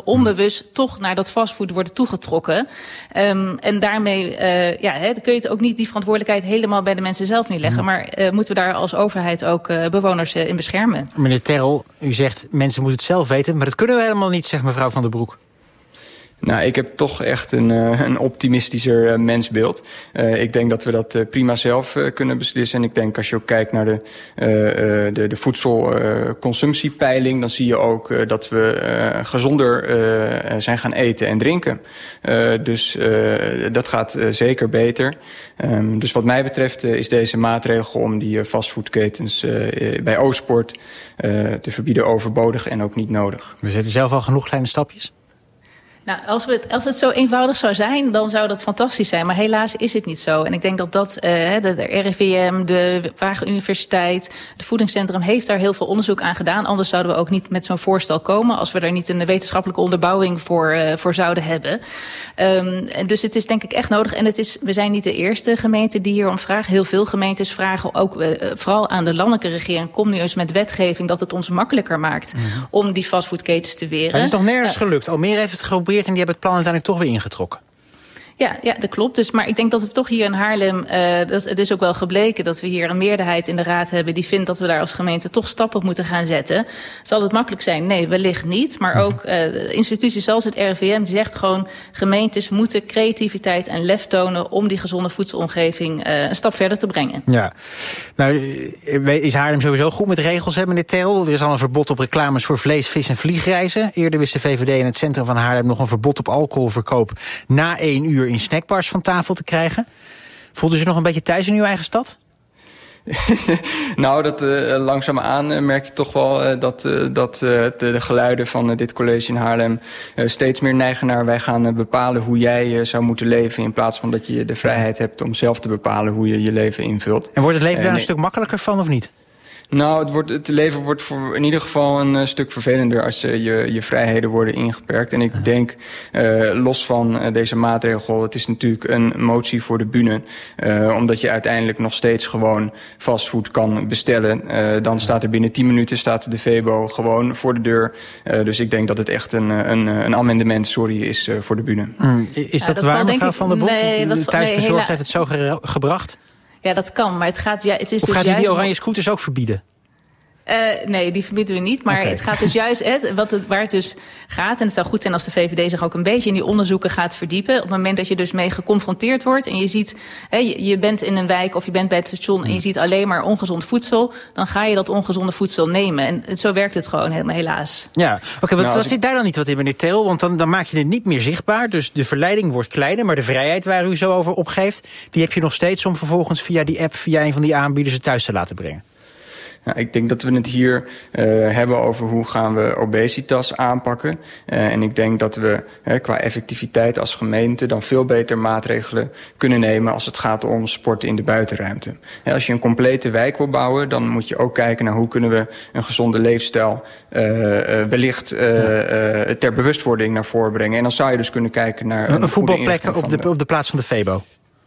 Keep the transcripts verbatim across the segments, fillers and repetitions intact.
onbewust mm. toch naar dat fastfood worden toegetrokken. Um, en daarmee uh, ja, he, dan kun je het ook niet die verantwoordelijkheid helemaal bij de mensen zelf neerleggen. Mm. Maar uh, moeten we daar als overheid ook uh, bewoners uh, in beschermen. Meneer Terrel, u zegt mensen moeten het zelf weten, maar dat kunnen we helemaal niet, zegt mevrouw Van der Broek. Nou, ik heb toch echt een, uh, een optimistischer uh, mensbeeld. Uh, ik denk dat we dat uh, prima zelf uh, kunnen beslissen. En ik denk als je ook kijkt naar de, uh, uh, de, de voedselconsumptiepeiling, uh, dan zie je ook uh, dat we uh, gezonder uh, zijn gaan eten en drinken. Uh, dus uh, dat gaat uh, zeker beter. Um, dus wat mij betreft uh, is deze maatregel om die uh, fastfoodketens uh, bij Oostpoort uh, te verbieden overbodig en ook niet nodig. We zetten zelf al genoeg kleine stapjes. Nou, als, we het, als het zo eenvoudig zou zijn, dan zou dat fantastisch zijn. Maar helaas is het niet zo. En ik denk dat dat uh, de, de R I V M, de Wageningen Universiteit, het Voedingscentrum heeft daar heel veel onderzoek aan gedaan. Anders zouden we ook niet met zo'n voorstel komen als we daar niet een wetenschappelijke onderbouwing voor, uh, voor zouden hebben. Um, en dus het is denk ik echt nodig. En het is, we zijn niet de eerste gemeente die hierom vraagt. Heel veel gemeentes vragen ook uh, vooral aan de landelijke regering. Kom nu eens met wetgeving dat het ons makkelijker maakt mm-hmm. om die fastfoodketens te weren. Maar het is nog nergens uh, gelukt. Almere heeft het geprobeerd en die hebben het plan uiteindelijk toch weer ingetrokken. Ja, ja, dat klopt. Dus, maar ik denk dat we toch hier in Haarlem, uh, dat, het is ook wel gebleken dat we hier een meerderheid in de raad hebben die vindt dat we daar als gemeente toch stappen op moeten gaan zetten. Zal het makkelijk zijn? Nee, wellicht niet. Maar ook uh, instituties zoals het R I V M die zegt gewoon, gemeentes moeten creativiteit en lef tonen om die gezonde voedselomgeving uh, een stap verder te brengen. Ja, nou is Haarlem sowieso goed met regels, hè, meneer Terrel? Er is al een verbod op reclames voor vlees, vis en vliegreizen. Eerder wist de V V D in het centrum van Haarlem nog een verbod op alcoholverkoop na één uur in snackbars van tafel te krijgen. Voelde u zich nog een beetje thuis in uw eigen stad? Nou, dat uh, langzaamaan uh, merk je toch wel uh, dat, uh, dat uh, de, de geluiden van uh, dit college in Haarlem uh, steeds meer neigen naar wij gaan uh, bepalen hoe jij uh, zou moeten leven, in plaats van dat je de vrijheid hebt om zelf te bepalen hoe je je leven invult. En wordt het leven uh, daar nee. een stuk makkelijker van of niet? Nou, het, wordt, het leven wordt voor in ieder geval een uh, stuk vervelender als uh, je, je vrijheden worden ingeperkt. En ik denk, uh, los van uh, deze maatregel, het is natuurlijk een motie voor de bühne. Uh, omdat je uiteindelijk nog steeds gewoon fastfood kan bestellen. Uh, dan staat er binnen tien minuten staat de Febo gewoon voor de deur. Uh, dus ik denk dat het echt een, een, een amendement, sorry, is uh, voor de bühne. Mm. Is dat, ja, dat waar, mevrouw Van der Broek? Nee, de thuisbezorgd nee, heeft het zo ge- gebracht? Ja, dat kan, maar het gaat... Ja, het is of dus gaat u die juist... oranje scooters ook verbieden? Uh, nee, die verbieden we niet. Maar okay. Het gaat dus juist, hè, wat het, waar het dus gaat... en het zou goed zijn als de V V D zich ook een beetje in die onderzoeken gaat verdiepen. Op het moment dat je dus mee geconfronteerd wordt... en je ziet, hè, je, je bent in een wijk of je bent bij het station... en je ziet alleen maar ongezond voedsel... dan ga je dat ongezonde voedsel nemen. En zo werkt het gewoon helemaal helaas. Ja, oké, okay, wat, nou, wat zit ik... daar dan niet wat in, meneer Terrel? Want dan, dan maak je het niet meer zichtbaar. Dus de verleiding wordt kleiner, maar de vrijheid waar u zo over opgeeft... die heb je nog steeds om vervolgens via die app... via een van die aanbieders het thuis te laten brengen. Nou, ik denk dat we het hier uh, hebben over hoe gaan we obesitas aanpakken. Uh, en ik denk dat we uh, qua effectiviteit als gemeente dan veel beter maatregelen kunnen nemen als het gaat om sport in de buitenruimte. Uh, als je een complete wijk wil bouwen, dan moet je ook kijken naar hoe kunnen we een gezonde leefstijl uh, uh, wellicht uh, uh, ter bewustwording naar voren brengen. En dan zou je dus kunnen kijken naar... Een, een voetbalplek op de, de... op de plaats van de Febo.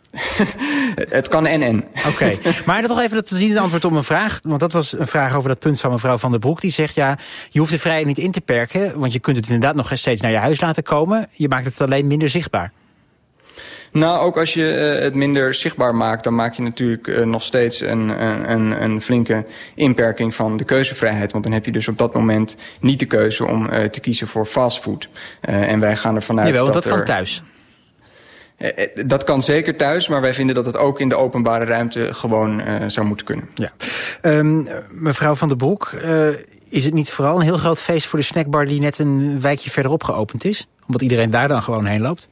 Het kan en en. Oké, okay. Maar toch even, dat is niet een antwoord op mijn vraag. Want dat was een vraag over dat punt van mevrouw Van der Broek. Die zegt, ja, je hoeft de vrijheid niet in te perken. Want je kunt het inderdaad nog steeds naar je huis laten komen. Je maakt het alleen minder zichtbaar. Nou, ook als je uh, het minder zichtbaar maakt... dan maak je natuurlijk uh, nog steeds een, een, een flinke inperking van de keuzevrijheid. Want dan heb je dus op dat moment niet de keuze om uh, te kiezen voor fastfood. Uh, en wij gaan ervan uit Jawel, dat dat kan er... thuis. Dat kan zeker thuis, maar wij vinden dat het ook in de openbare ruimte gewoon uh, zou moeten kunnen. Ja. Um, mevrouw Van der Broek, uh, is het niet vooral een heel groot feest voor de snackbar die net een wijkje verderop geopend is? Omdat iedereen daar dan gewoon heen loopt?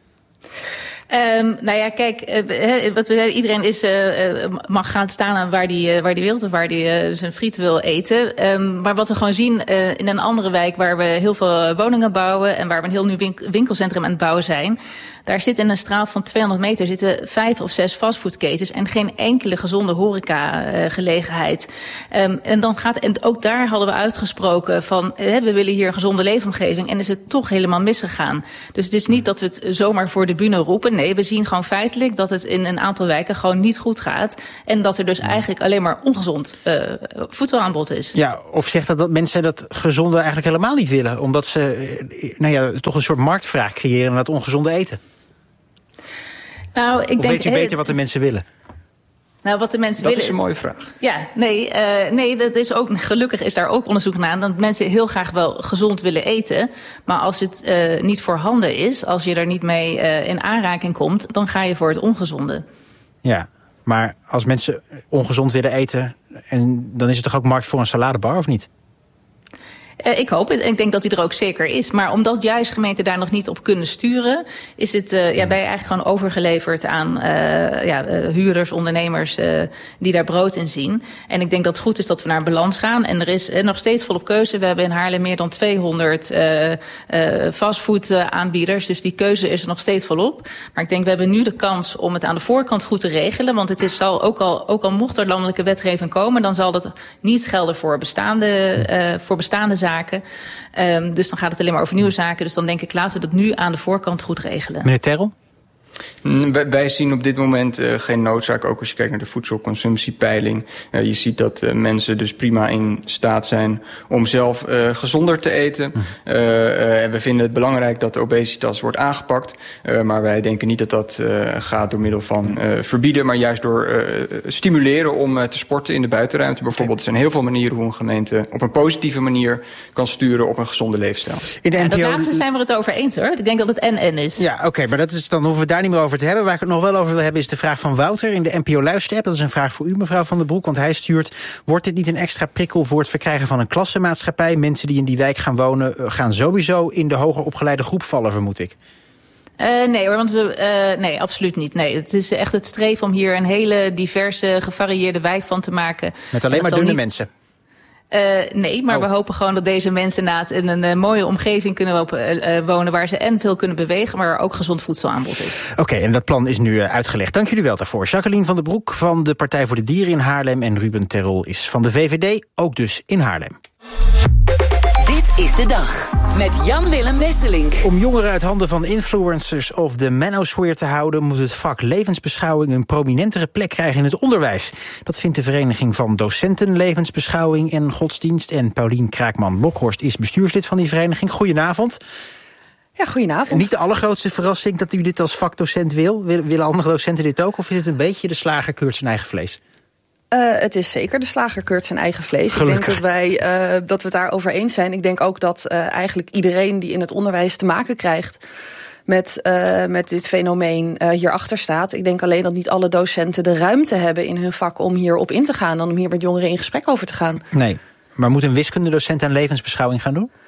Um, nou ja, kijk, uh, wat we zeiden, iedereen is, uh, mag gaan staan aan waar die, uh, waar die wil of waar die uh, zijn friet wil eten. Um, maar wat we gewoon zien uh, in een andere wijk waar we heel veel woningen bouwen en waar we een heel nieuw winkelcentrum aan het bouwen zijn. Daar zit in een straal van tweehonderd meter zitten vijf of zes fastfoodketens en geen enkele gezonde horeca-gelegenheid. Um, en dan gaat, en ook daar hadden we uitgesproken van, uh, we willen hier een gezonde leefomgeving en is het toch helemaal misgegaan. Dus het is niet dat we het zomaar voor de bühne roepen. nee, we zien gewoon feitelijk dat het in een aantal wijken gewoon niet goed gaat. En dat er dus eigenlijk alleen maar ongezond uh, voedselaanbod is. Ja, of zegt dat dat mensen dat gezonde eigenlijk helemaal niet willen? Omdat ze nou ja, toch een soort marktvraag creëren naar het ongezonde eten? Nou, ik of denk, weet u beter wat de mensen willen? Nou, wat de mensen dat willen, is een mooie vraag. Ja, nee, uh, nee, dat is ook, gelukkig is daar ook onderzoek naar dat mensen heel graag wel gezond willen eten. Maar als het uh, niet voorhanden is, als je er niet mee uh, in aanraking komt, dan ga je voor het ongezonde. Ja, maar als mensen ongezond willen eten, en dan is het toch ook markt voor een saladebar, of niet? Uh, ik hoop het en ik denk dat die er ook zeker is. Maar omdat juist gemeenten daar nog niet op kunnen sturen, is het, uh, ja, ben je eigenlijk gewoon overgeleverd aan uh, ja, uh, huurders, ondernemers uh, die daar brood in zien. En ik denk dat het goed is dat we naar een balans gaan. En er is uh, nog steeds volop keuze. We hebben in Haarlem meer dan tweehonderd uh, uh, fastfood uh, aanbieders. Dus die keuze is er nog steeds volop. Maar ik denk, we hebben nu de kans om het aan de voorkant goed te regelen. Want het is, zal ook al, ook al mocht er landelijke wetgeving komen, dan zal dat niet gelden voor bestaande, uh, voor bestaande zaken. Um, dus dan gaat het alleen maar over nieuwe zaken. Dus dan denk ik, laten we dat nu aan de voorkant goed regelen. Meneer Terrel? Wij zien op dit moment uh, geen noodzaak, ook als je kijkt naar de voedselconsumptiepeiling. Uh, je ziet dat uh, mensen dus prima in staat zijn om zelf uh, gezonder te eten. Uh, uh, en we vinden het belangrijk dat de obesitas wordt aangepakt. Uh, maar wij denken niet dat dat uh, gaat door middel van uh, verbieden, maar juist door uh, stimuleren om uh, te sporten in de buitenruimte. Bijvoorbeeld, er zijn heel veel manieren hoe een gemeente op een positieve manier kan sturen op een gezonde leefstijl. In de ja, N P O... dat laatste zijn we het over eens, hoor. Ik denk dat het en-en is. Ja, oké, okay, maar dat is, dan hoeven we daar niet meer over te hebben. Waar ik het nog wel over wil hebben is de vraag van Wouter in de N P O Luister-app. Dat is een vraag voor u, mevrouw Van den Broek, want hij stuurt: wordt dit niet een extra prikkel voor het verkrijgen van een klassenmaatschappij? Mensen die in die wijk gaan wonen gaan sowieso in de hoger opgeleide groep vallen, vermoed ik. Uh, nee hoor, want we, uh, nee, absoluut niet. Nee, het is echt het streven om hier een hele diverse, gevarieerde wijk van te maken. Met alleen maar dunne niet... mensen. Uh, nee, maar oh. we hopen gewoon dat deze mensen inderdaad in een uh, mooie omgeving kunnen wopen, uh, wonen, waar ze en veel kunnen bewegen, maar ook gezond voedselaanbod is. Oké, okay, en dat plan is nu uh, uitgelegd. Dank jullie wel daarvoor. Jacqueline van den Broek van de Partij voor de Dieren in Haarlem en Ruben Terrel is van de V V D, ook dus in Haarlem. Dit is de dag met Jan-Willem Wesselink. Om jongeren uit handen van influencers of de manosphere te houden, moet het vak levensbeschouwing een prominentere plek krijgen in het onderwijs. Dat vindt de Vereniging van Docenten Levensbeschouwing en Godsdienst. En Paulien Kraakman-Lokhorst is bestuurslid van die vereniging. Goedenavond. Ja, goedenavond. Niet de allergrootste verrassing dat u dit als vakdocent wil. Willen andere docenten dit ook? Of is het een beetje de slager keurt zijn eigen vlees? Uh, het is zeker de slager keurt zijn eigen vlees. Gelukkig. Ik denk dat wij uh, dat we het daarover eens zijn. Ik denk ook dat uh, eigenlijk iedereen die in het onderwijs te maken krijgt met, uh, met dit fenomeen uh, hierachter staat. Ik denk alleen dat niet alle docenten de ruimte hebben in hun vak om hierop in te gaan, dan om hier met jongeren in gesprek over te gaan. Nee, maar moet een wiskundedocent aan levensbeschouwing gaan doen?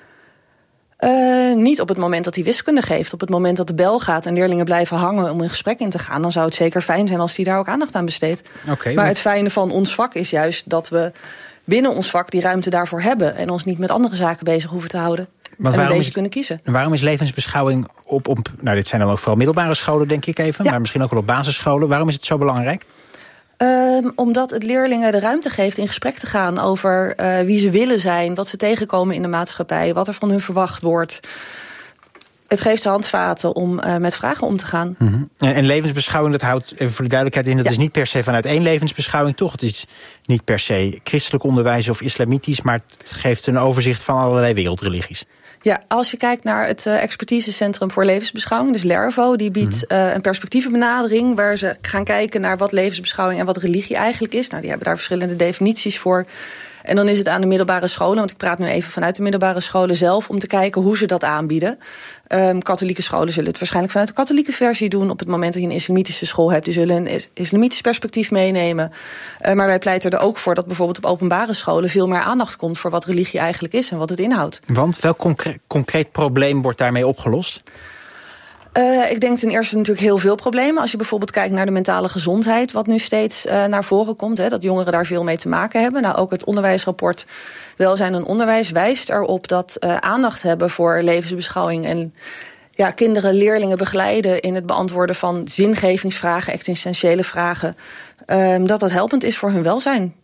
Uh, niet op het moment dat hij wiskunde geeft. Op het moment dat de bel gaat en leerlingen blijven hangen om een gesprek in te gaan, dan zou het zeker fijn zijn als hij daar ook aandacht aan besteedt. Okay, maar want... het fijne van ons vak is juist dat we binnen ons vak die ruimte daarvoor hebben en ons niet met andere zaken bezig hoeven te houden. Maar en een beetje kunnen kiezen. Waarom is levensbeschouwing op, op, nou dit zijn dan ook vooral middelbare scholen denk ik even, ja. maar misschien ook wel op basisscholen. Waarom is het zo belangrijk? Um, omdat het leerlingen de ruimte geeft in gesprek te gaan over uh, wie ze willen zijn, wat ze tegenkomen in de maatschappij, wat er van hun verwacht wordt. Het geeft ze handvaten om uh, met vragen om te gaan. Mm-hmm. En, en levensbeschouwing, dat houdt even voor de duidelijkheid in, dat ja. is niet per se vanuit één levensbeschouwing, toch? Het is niet per se christelijk onderwijs of islamitisch, maar het geeft een overzicht van allerlei wereldreligies. Ja, als je kijkt naar het uh, expertisecentrum voor levensbeschouwing, dus LERVO, die biedt mm-hmm. uh, een perspectievenbenadering waar ze gaan kijken naar wat levensbeschouwing en wat religie eigenlijk is. Nou, die hebben daar verschillende definities voor. En dan is het aan de middelbare scholen, want ik praat nu even vanuit de middelbare scholen zelf, om te kijken hoe ze dat aanbieden. Um, katholieke scholen zullen het waarschijnlijk vanuit de katholieke versie doen. Op het moment dat je een islamitische school hebt, die zullen een islamitisch perspectief meenemen. Uh, maar wij pleiten er ook voor dat bijvoorbeeld op openbare scholen veel meer aandacht komt voor wat religie eigenlijk is en wat het inhoudt. Want welk concre- concreet probleem wordt daarmee opgelost? Uh, ik denk ten eerste natuurlijk heel veel problemen. Als je bijvoorbeeld kijkt naar de mentale gezondheid, wat nu steeds uh, naar voren komt, hè, dat jongeren daar veel mee te maken hebben. Nou, ook het onderwijsrapport Welzijn en Onderwijs wijst erop dat uh, aandacht hebben voor levensbeschouwing en ja, kinderen, leerlingen begeleiden in het beantwoorden van zingevingsvragen, existentiële vragen, uh, dat dat helpend is voor hun welzijn.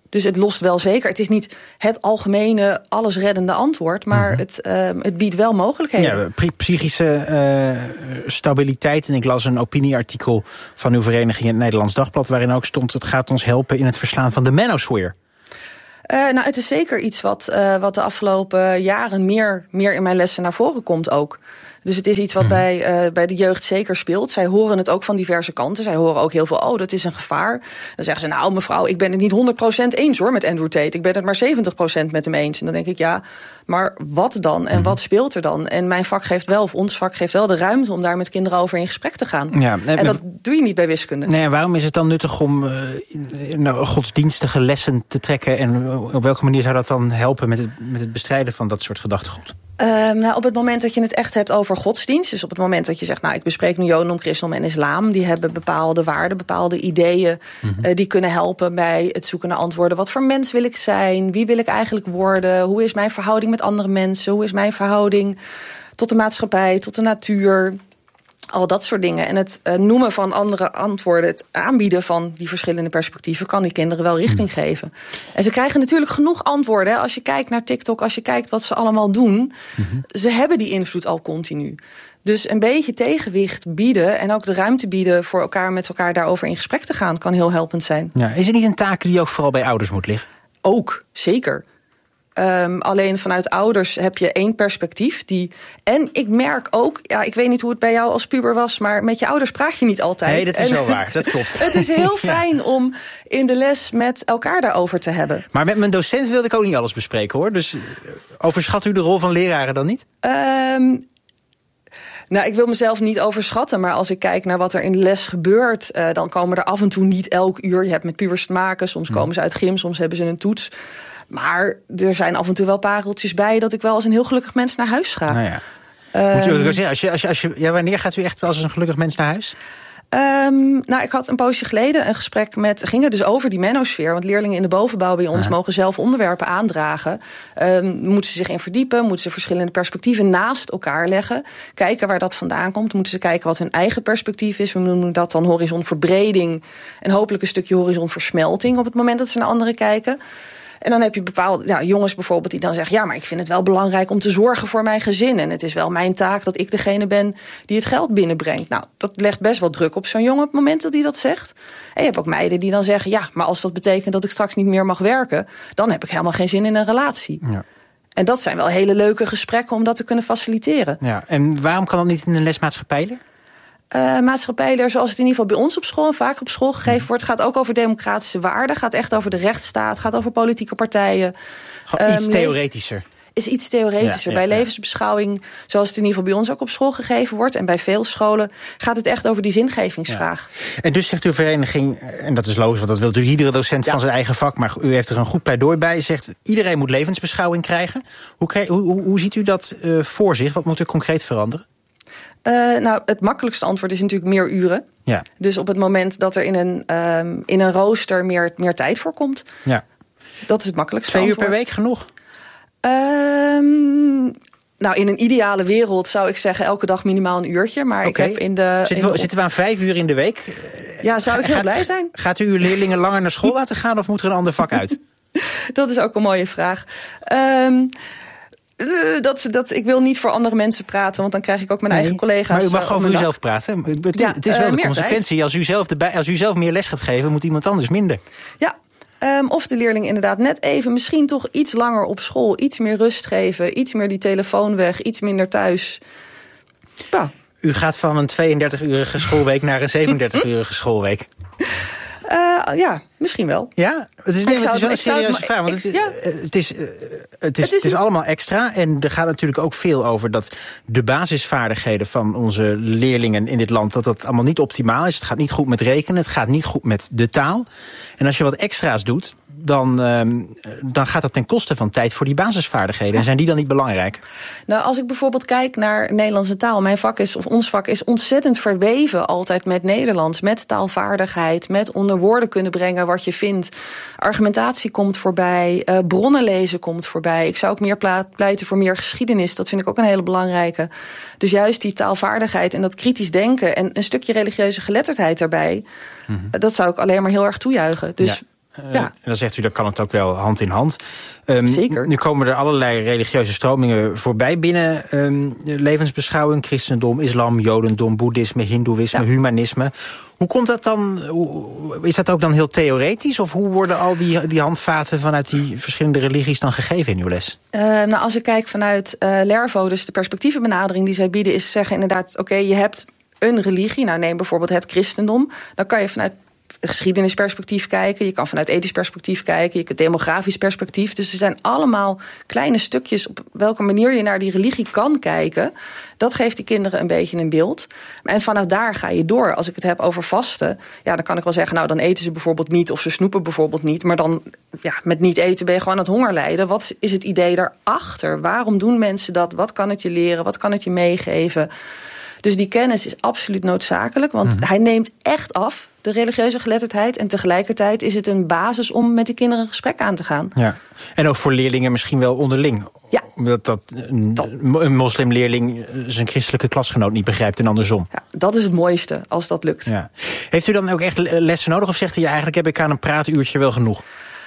Dus het lost wel zeker. Het is niet het algemene, allesreddende antwoord, maar mm-hmm. het, uh, het biedt wel mogelijkheden. Ja, psychische uh, stabiliteit. En ik las een opinieartikel van uw vereniging in het Nederlands Dagblad, waarin ook stond: het gaat ons helpen in het verslaan van de manosphere. Uh, nou, het is zeker iets wat, uh, wat de afgelopen jaren meer, meer in mijn lessen naar voren komt ook. Dus het is iets wat hmm. bij, uh, bij de jeugd zeker speelt. Zij horen het ook van diverse kanten. Zij horen ook heel veel, oh, dat is een gevaar. Dan zeggen ze, nou mevrouw, ik ben het niet honderd procent eens hoor met Andrew Tate. Ik ben het maar zeventig procent met hem eens. En dan denk ik, ja, maar wat dan? En hmm. wat speelt er dan? En mijn vak geeft wel, of ons vak geeft wel de ruimte om daar met kinderen over in gesprek te gaan. Ja, en, en dat doe je niet bij wiskunde. Nee, en waarom is het dan nuttig om uh, nou, godsdienstige lessen te trekken? En op welke manier zou dat dan helpen met het, met het bestrijden van dat soort gedachtegoed? Uh, nou, op het moment dat je het echt hebt over godsdienst, dus op het moment dat je zegt, nou, ik bespreek nu jodendom, christendom en islam, die hebben bepaalde waarden, bepaalde ideeën, mm-hmm. uh, die kunnen helpen bij het zoeken naar antwoorden. Wat voor mens wil ik zijn? Wie wil ik eigenlijk worden? Hoe is mijn verhouding met andere mensen? Hoe is mijn verhouding tot de maatschappij, tot de natuur? Al dat soort dingen. En het uh, noemen van andere antwoorden, het aanbieden van die verschillende perspectieven, kan die kinderen wel richting hmm. geven. En ze krijgen natuurlijk genoeg antwoorden. Hè. Als je kijkt naar TikTok, als je kijkt wat ze allemaal doen, mm-hmm. ze hebben die invloed al continu. Dus een beetje tegenwicht bieden en ook de ruimte bieden voor elkaar met elkaar daarover in gesprek te gaan, kan heel helpend zijn. Ja, is er niet een taak die ook vooral bij ouders moet liggen? Ook, zeker. Um, alleen vanuit ouders heb je één perspectief. Die, en ik merk ook, ja, ik weet niet hoe het bij jou als puber was, maar met je ouders praat je niet altijd. Nee, dat is en wel het, waar, dat klopt. Het is heel fijn ja. om in de les met elkaar daarover te hebben. Maar met mijn docent wilde ik ook niet alles bespreken, hoor. Dus overschat u de rol van leraren dan niet? Um, Nou, ik wil mezelf niet overschatten, maar als ik kijk naar wat er in de les gebeurt, uh, dan komen er af en toe niet elk uur. Je hebt met pubers te maken, soms komen ze uit gym, soms hebben ze een toets. Maar er zijn af en toe wel pareltjes bij dat ik wel als een heel gelukkig mens naar huis ga. Nou ja. Um, Moet je wel zeggen, als je, als je, als je, ja, wanneer gaat u echt wel als een gelukkig mens naar huis? Um, nou, ik had een poosje geleden een gesprek met, ging het dus over die manosfeer. Want leerlingen in de bovenbouw bij ons ja. mogen zelf onderwerpen aandragen. Um, moeten ze zich in verdiepen, moeten ze verschillende perspectieven naast elkaar leggen. Kijken waar dat vandaan komt, moeten ze kijken wat hun eigen perspectief is. We noemen dat dan horizonverbreding en hopelijk een stukje horizonversmelting op het moment dat ze naar anderen kijken. En dan heb je bepaalde ja, jongens bijvoorbeeld die dan zeggen, ja, maar ik vind het wel belangrijk om te zorgen voor mijn gezin. En het is wel mijn taak dat ik degene ben die het geld binnenbrengt. Nou, dat legt best wel druk op zo'n jongen op het moment dat hij dat zegt. En je hebt ook meiden die dan zeggen, ja, maar als dat betekent dat ik straks niet meer mag werken, dan heb ik helemaal geen zin in een relatie. Ja. En dat zijn wel hele leuke gesprekken om dat te kunnen faciliteren. Ja, en waarom kan dat niet in een les maatschappijleer? Uh, maatschappijleer, zoals het in ieder geval bij ons op school en vaak op school gegeven wordt, gaat ook over democratische waarden, gaat echt over de rechtsstaat, gaat over politieke partijen. Gewoon iets um, theoretischer. Is iets theoretischer. Ja, ja, bij ja. levensbeschouwing, zoals het in ieder geval bij ons ook op school gegeven wordt, en bij veel scholen, gaat het echt over die zingevingsvraag. Ja. En dus zegt uw vereniging, en dat is logisch, want dat wil natuurlijk iedere docent ja. van zijn eigen vak, maar u heeft er een goed pleidooi bij, zegt iedereen moet levensbeschouwing krijgen. Hoe, krijg, hoe, hoe, hoe ziet u dat uh, voor zich? Wat moet er concreet veranderen? Uh, nou, het makkelijkste antwoord is natuurlijk meer uren. Ja. Dus op het moment dat er in een, um, in een rooster meer, meer tijd voor komt. Ja. Dat is het makkelijkste Twee antwoord. Twee uur per week genoeg? Um, nou, in een ideale wereld zou ik zeggen elke dag minimaal een uurtje. Maar okay. ik heb in de... Zitten we, in de... zitten we aan vijf uur in de week? Ja, zou ik heel gaat, blij zijn. Gaat u uw leerlingen langer naar school laten gaan of moet er een ander vak uit? Dat is ook een mooie vraag. Um, Dat, dat, ik wil niet voor andere mensen praten, want dan krijg ik ook mijn nee, eigen collega's. Maar u mag over uzelf praten. Het, ja, het is wel uh, de consequentie. Als u, zelf de, als u zelf meer les gaat geven, moet iemand anders minder. Ja, um, of de leerling inderdaad net even, misschien toch iets langer op school. Iets meer rust geven, iets meer die telefoon weg, iets minder thuis. Ja. U gaat van een tweeëndertig-urige schoolweek naar een zevenendertig-urige schoolweek. Uh, ja, misschien wel. Ja, het is, nee, het is wel een serieuze vraag. Want het, ja. het, is, uh, het, is, het, is, het is allemaal extra. En er gaat natuurlijk ook veel over dat de basisvaardigheden van onze leerlingen in dit land, dat dat allemaal niet optimaal is. Het gaat niet goed met rekenen, het gaat niet goed met de taal. En als je wat extra's doet, dan, um, dan gaat dat ten koste van tijd voor die basisvaardigheden. Ja. En zijn die dan niet belangrijk? Nou, als ik bijvoorbeeld kijk naar Nederlandse taal, mijn vak is, of ons vak is ontzettend verweven altijd met Nederlands, met taalvaardigheid, met onder woorden kunnen brengen wat je vindt. Argumentatie komt voorbij, uh, bronnen lezen komt voorbij. Ik zou ook meer pleiten voor meer geschiedenis. Dat vind ik ook een hele belangrijke. Dus juist die taalvaardigheid en dat kritisch denken en een stukje religieuze geletterdheid daarbij, mm-hmm. dat zou ik alleen maar heel erg toejuichen. Dus ja. Uh, ja. En dan zegt u, dat kan het ook wel hand in hand. Um, Zeker. Nu komen er allerlei religieuze stromingen voorbij binnen um, levensbeschouwing. Christendom, islam, jodendom, boeddhisme, hindoeïsme, ja. humanisme. Hoe komt dat dan? Is dat ook dan heel theoretisch? Of hoe worden al die, die handvaten vanuit die verschillende religies dan gegeven in uw les? Uh, nou, als ik kijk vanuit uh, Lervo, dus de perspectievenbenadering die zij bieden, is zeggen inderdaad, oké, okay, je hebt een religie. Nou, neem bijvoorbeeld het christendom. Dan kan je vanuit geschiedenisperspectief kijken. Je kan vanuit ethisch perspectief kijken. Je kunt demografisch perspectief. Dus er zijn allemaal kleine stukjes op welke manier je naar die religie kan kijken. Dat geeft die kinderen een beetje een beeld. En vanaf daar ga je door. Als ik het heb over vasten, ja, dan kan ik wel zeggen, nou, dan eten ze bijvoorbeeld niet of ze snoepen bijvoorbeeld niet. Maar dan, ja, met niet eten ben je gewoon aan het honger lijden. Wat is het idee daarachter? Waarom doen mensen dat? Wat kan het je leren? Wat kan het je meegeven? Dus die kennis is absoluut noodzakelijk, want mm-hmm. hij neemt echt af, de religieuze geletterdheid. En tegelijkertijd is het een basis om met die kinderen een gesprek aan te gaan. Ja. En ook voor leerlingen misschien wel onderling. Ja. Omdat dat een, dat. een moslimleerling zijn christelijke klasgenoot niet begrijpt en andersom. Ja, dat is het mooiste, als dat lukt. Ja. Heeft u dan ook echt lessen nodig? Of zegt u, ja, eigenlijk heb ik aan een praatuurtje wel genoeg?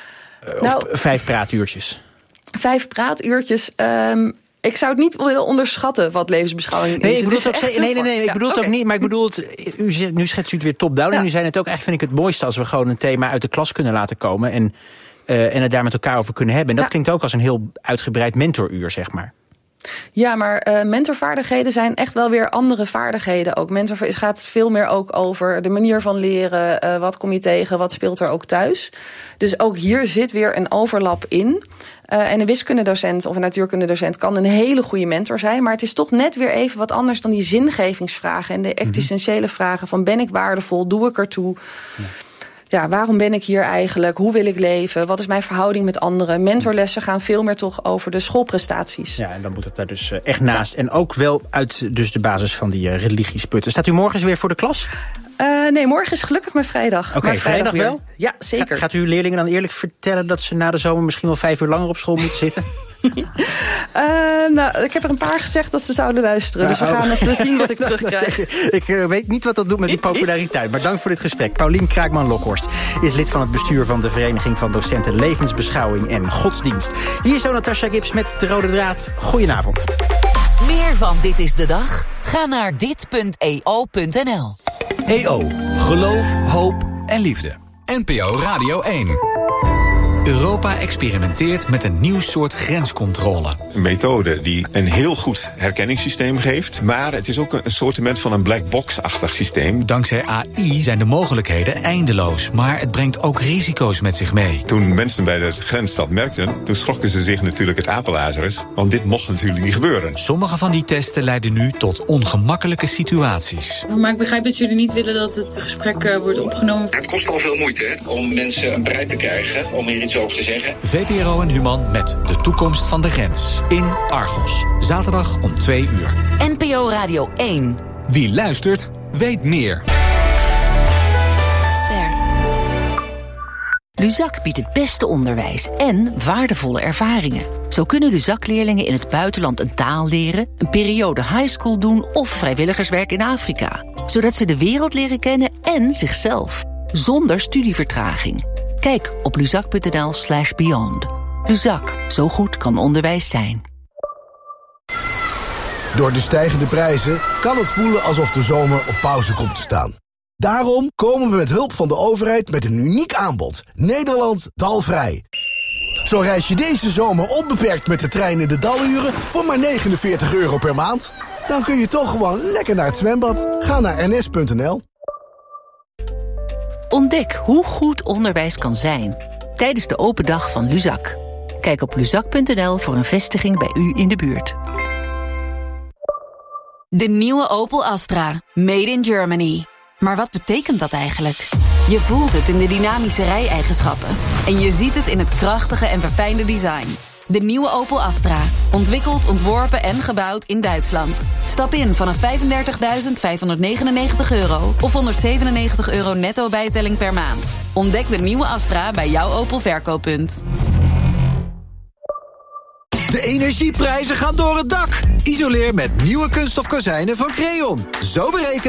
Nou, of vijf praatuurtjes? Vijf praatuurtjes... Um, Ik zou het niet willen onderschatten wat levensbeschouwing is. Nee, ik bedoel het ook, nee, nee, nee, ik bedoel ja, het okay. ook niet. Maar ik bedoel het, u, nu schetst u het weer top-down. Ja. En u zei het ook, eigenlijk vind ik het mooiste als we gewoon een thema uit de klas kunnen laten komen. En, uh, en het daar met elkaar over kunnen hebben. En dat ja. klinkt ook als een heel uitgebreid mentoruur, zeg maar. Ja, maar uh, mentorvaardigheden zijn echt wel weer andere vaardigheden ook. Mentor gaat veel meer ook over de manier van leren. Uh, wat kom je tegen, wat speelt er ook thuis. Dus ook hier zit weer een overlap in. Uh, en een wiskundedocent of een natuurkundedocent kan een hele goede mentor zijn. Maar het is toch net weer even wat anders dan die zingevingsvragen en de existentiële vragen van ben ik waardevol, doe ik ertoe? Ja. Ja, waarom ben ik hier eigenlijk? Hoe wil ik leven? Wat is mijn verhouding met anderen? Mentorlessen gaan veel meer toch over de schoolprestaties. Ja, en dan moet het daar dus echt naast. Ja. En ook wel uit dus de basis van die uh, religies putten. Staat u morgen eens weer voor de klas? Uh, nee, morgen is gelukkig mijn vrijdag. Oké, okay, vrijdag, vrijdag wel? Ja, zeker. Ga, gaat u uw leerlingen dan eerlijk vertellen dat ze na de zomer misschien wel vijf uur langer op school moeten zitten? uh, nou, ik heb er een paar gezegd dat ze zouden luisteren. Dus we gaan het uh, zien wat ik terugkrijg. Ik uh, weet niet wat dat doet met die populariteit. Maar dank voor dit gesprek. Paulien Kraakman-Lokhorst is lid van het bestuur van de Vereniging van Docenten Levensbeschouwing en Godsdienst. Hier is zo Natasja Gips met de Rode Draad. Goedenavond. Meer van Dit is de Dag? Ga naar dit punt e o punt n l. E O. Geloof, hoop en liefde. N P O Radio één. Europa experimenteert met een nieuw soort grenscontrole. Een methode die een heel goed herkenningssysteem geeft, maar het is ook een soortement van een black box-achtig systeem. Dankzij A I zijn de mogelijkheden eindeloos, maar het brengt ook risico's met zich mee. Toen mensen bij de grens dat merkten, toen schrokken ze zich natuurlijk het apenlazerus, want dit mocht natuurlijk niet gebeuren. Sommige van die testen leiden nu tot ongemakkelijke situaties. Maar ik begrijp dat jullie niet willen dat het gesprek uh, wordt opgenomen. Het kost wel veel moeite hè, om mensen bereid te krijgen om hier iets over te zeggen. V P R O en Human met De Toekomst van de Grens. In Argos. Zaterdag om twee uur. N P O Radio één. Wie luistert, weet meer. Ster. Luzak biedt het beste onderwijs en waardevolle ervaringen. Zo kunnen Luzak-leerlingen in het buitenland een taal leren, een periode highschool doen of vrijwilligerswerk in Afrika. Zodat ze de wereld leren kennen en zichzelf. Zonder studievertraging. Kijk op luzak punt n l slash beyond. Luzak, zo goed kan onderwijs zijn. Door de stijgende prijzen kan het voelen alsof de zomer op pauze komt te staan. Daarom komen we met hulp van de overheid met een uniek aanbod. Nederland dalvrij. Zo reis je deze zomer onbeperkt met de trein in de daluren voor maar negenenveertig euro per maand. Dan kun je toch gewoon lekker naar het zwembad. Ga naar n s punt n l. Ontdek hoe goed onderwijs kan zijn tijdens de open dag van Luzak. Kijk op luzak punt n l voor een vestiging bij u in de buurt. De nieuwe Opel Astra. Made in Germany. Maar wat betekent dat eigenlijk? Je voelt het in de dynamische rij-eigenschappen. En je ziet het in het krachtige en verfijnde design. De nieuwe Opel Astra. Ontwikkeld, ontworpen en gebouwd in Duitsland. Stap in vanaf vijfendertigduizend vijfhonderdnegenennegentig euro of honderdzevenennegentig euro netto bijtelling per maand. Ontdek de nieuwe Astra bij jouw Opel verkooppunt. De energieprijzen gaan door het dak. Isoleer met nieuwe kunststof kozijnen van Creon. Zo berekend